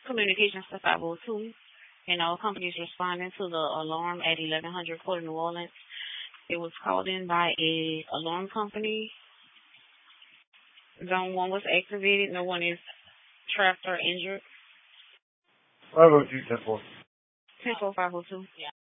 communications to 502. Companies responding to the alarm at 1100 Port of New Orleans. It was called in by a alarm company. Zone 1 was activated. No one is trapped or injured. 502, 10-4. 10-4, 502. Yeah.